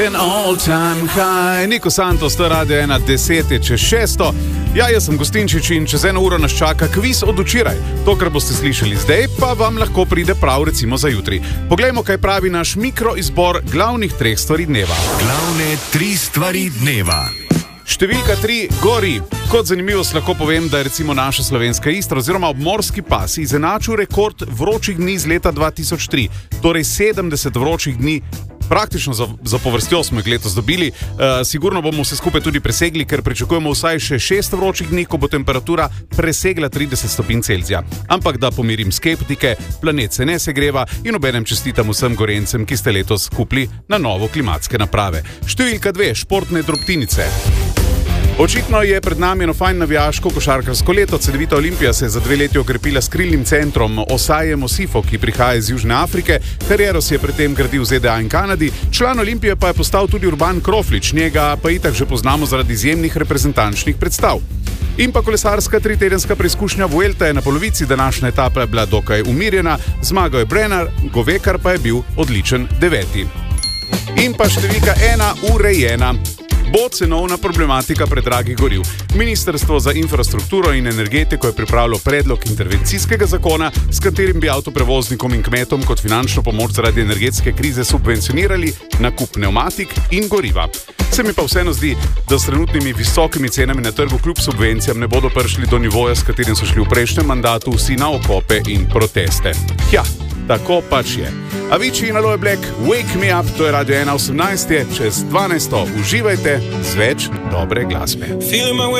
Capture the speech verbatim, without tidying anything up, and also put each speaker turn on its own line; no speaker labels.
An all-time high. Niko Santos, to je Radio ena, deset je čez šesto. Ja, jaz sem Gostinčič in čez eno uro nas čaka kviz od včeraj. To, kar boste slišali zdaj, pa vam lahko pride prav recimo za jutri. Poglejmo, kaj pravi naš mikroizbor glavnih treh stvari dneva.
Glavne tri stvari dneva.
Številka tri, gori. Kot zanimivost lahko povem, da je recimo naša slovenska Istra oziroma obmorski pas izenačil rekord vročih dni z leta dva tisoč tri. Torej sedemdeset vročih dni. Praktično za, za povrstjo smo jih letos dobili. Uh, sigurno bomo vse skupaj tudi presegli, ker pričakujemo vsaj še šest vročih dni, ko bo temperatura presegla trideset stopinj Celzija. Ampak da pomirim skeptike, planet se ne segreva in obenem čestitam vsem Gorencem, ki ste letos kupili na novo klimatske naprave. Številka dve, športne drobtinice. Očitno je pred nami eno fajn navijaško košarkarsko leto. Cedevita Olimpija se je za dve leti okrepila s krilnim centrom Osajem Osifo, ki prihaja iz Južne Afrike. Kariero si je predtem gradil v Z D A in Kanadi. Član Olimpije pa je postal tudi Urban Kroflič, njega pa itak že poznamo zaradi izjemnih reprezentančnih predstav. In pa kolesarska tritedenska preizkušnja Vuelta je na polovici, današnja etapa je bila dokaj umirjena, zmagal je Brenner, Govekar pa je bil odličen deveti. In pa številka ena, urejena. Bo cenovna problematika predragih goriv. Ministrstvo za infrastrukturo in energetiko je pripravilo predlog intervencijskega zakona, s katerim bi avtoprevoznikom in kmetom kot finančno pomoč zaradi energetske krize subvencionirali nakup pnevmatik in goriva. Se mi pa vseeno zdi, da s trenutnimi visokimi cenami na trgu kljub subvencijam ne bodo prišli do nivoja, s katerim so šli v prejšnjem mandatu vsi na okope in proteste. Ja, tako pač je. Avicii in Aloe Black, Wake Me Up, to je Radio ena osemnajst, čez dvanajsto. Uživajte z več dobre glasbe.